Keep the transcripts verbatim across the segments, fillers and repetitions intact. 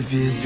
Vision.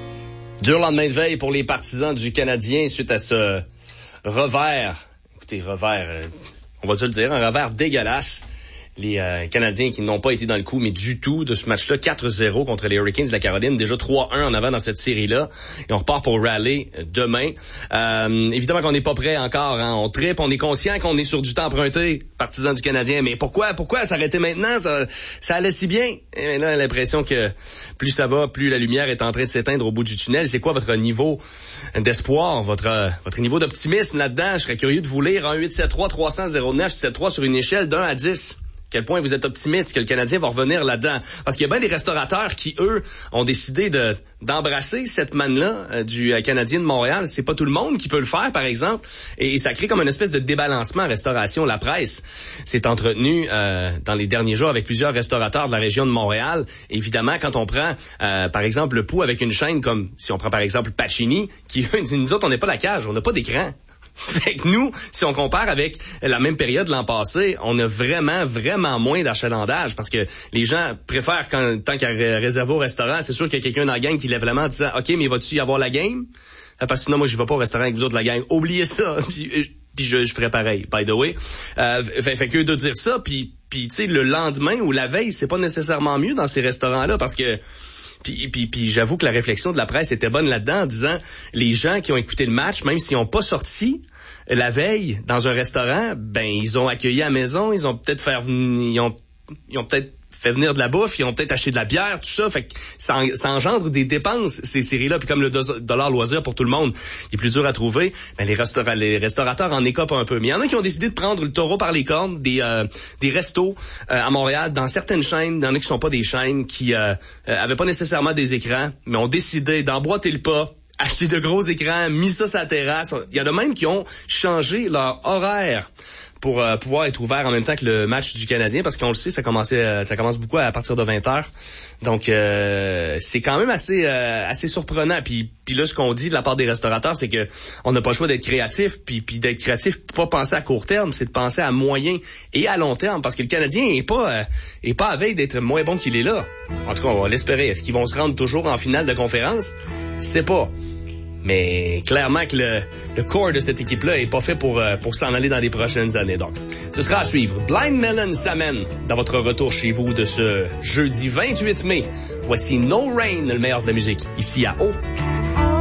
Dur lendemain de veille pour les partisans du Canadien suite à ce revers. Écoutez, revers, euh, on va te le dire, un revers dégueulasse. Les euh, Canadiens qui n'ont pas été dans le coup, mais du tout, de ce match-là, quatre zéro contre les Hurricanes de la Caroline, déjà trois un en avant dans cette série-là, et on repart pour Raleigh demain. Euh, évidemment qu'on n'est pas prêt encore, hein. On tripe, on est conscient qu'on est sur du temps emprunté, partisans du Canadien, mais pourquoi, pourquoi s'arrêter maintenant? Ça, ça allait si bien. Et là, l'impression que plus ça va, plus la lumière est en train de s'éteindre au bout du tunnel. C'est quoi votre niveau d'espoir, votre votre niveau d'optimisme là-dedans? Je serais curieux de vous lire un huit sept trois trois zéro zéro neuf sept trois sur une échelle d'un à dix. Quel point vous êtes optimiste que le Canadien va revenir là-dedans? Parce qu'il y a bien des restaurateurs qui, eux, ont décidé de d'embrasser cette manne-là euh, du euh, Canadien de Montréal. C'est pas tout le monde qui peut le faire, par exemple. Et, et ça crée comme une espèce de débalancement en restauration. La presse s'est entretenue euh, dans les derniers jours avec plusieurs restaurateurs de la région de Montréal. Évidemment, quand on prend, euh, par exemple, le pouls avec une chaîne comme, si on prend par exemple Pacini, qui, nous autres, on n'est pas la cage, on n'a pas d'écran. Fait que nous, si on compare avec la même période l'an passé, on a vraiment, vraiment moins d'achalandage parce que les gens préfèrent, quand, tant qu'à réserver au restaurant, c'est sûr qu'il y a quelqu'un dans la gang qui lève la main en disant « OK, mais vas-tu y avoir la game? » Parce que sinon, moi, je vais pas au restaurant avec vous autres, la gang. Oubliez ça. Puis, puis je, je ferai pareil, by the way. Euh, fait, fait que de dire ça, puis, puis tu sais, le lendemain ou la veille, c'est pas nécessairement mieux dans ces restaurants-là parce que Puis, puis, puis j'avoue que la réflexion de la presse était bonne là-dedans en disant les gens qui ont écouté le match, même s'ils n'ont pas sorti la veille dans un restaurant, ben ils ont accueilli à la maison, ils ont peut-être fait, ils ont, ils ont peut-être fait venir de la bouffe, ils ont peut-être acheté de la bière, tout ça, fait que ça, en, ça engendre des dépenses, ces séries-là, puis comme le do- dollar loisir pour tout le monde est plus dur à trouver, ben les, restaura- les restaurateurs en écopent un peu. Mais il y en a qui ont décidé de prendre le taureau par les cornes, des, euh, des restos euh, à Montréal, dans certaines chaînes, il y en a qui sont pas des chaînes, qui euh, euh, avaient pas nécessairement des écrans, mais ont décidé d'emboîter le pas, acheter de gros écrans, mis ça sur la terrasse. Il y en a même qui ont changé leur horaire pour euh, pouvoir être ouvert en même temps que le match du Canadien, parce qu'on le sait, ça commençait, euh, ça commence beaucoup à partir de vingt heures. Donc, euh, c'est quand même assez euh, assez surprenant. Puis, puis là, ce qu'on dit de la part des restaurateurs, c'est que on n'a pas le choix d'être créatif, puis, puis d'être créatif, pas penser à court terme, c'est de penser à moyen et à long terme, parce que le Canadien est pas euh, est pas à veille d'être moins bon qu'il est là. En tout cas, on va l'espérer. Est-ce qu'ils vont se rendre toujours en finale de conférence? C'est pas. Mais clairement que le, le core de cette équipe-là est pas fait pour, euh, pour s'en aller dans les prochaines années. Donc, ce sera à suivre. Blind Melon s'amène dans votre retour chez vous de ce jeudi vingt-huit mai. Voici No Rain, le meilleur de la musique, ici à O.